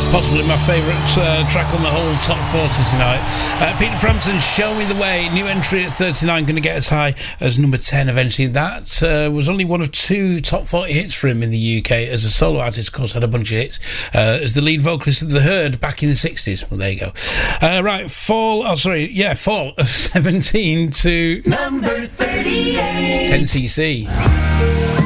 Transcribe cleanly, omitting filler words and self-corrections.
Possibly my favourite track on the whole top 40 tonight. Peter Frampton, Show Me the Way, new entry at 39, going to get as high as number 10 eventually. That was only one of 2 top 40 hits for him in the UK. As a solo artist, of course, had a bunch of hits. As the lead vocalist of The Herd back in the 60s. Well, there you go. Right, fall of 17 to number 38. It's 10cc.